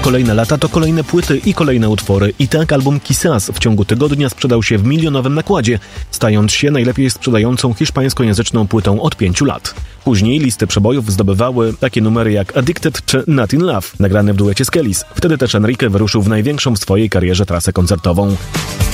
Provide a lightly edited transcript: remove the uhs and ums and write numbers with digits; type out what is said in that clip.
kolejne lata to kolejne płyty i kolejne utwory. I tak album Quizás w ciągu tygodnia sprzedał się w milionowym nakładzie, stając się najlepiej sprzedającą hiszpańskojęzyczną płytą od 5 lat. Później listy przebojów zdobywały takie numery jak Addicted czy Not in Love, nagrane w duecie z Kellys. Wtedy też Enrique wyruszył w największą w swojej karierze trasę koncertową.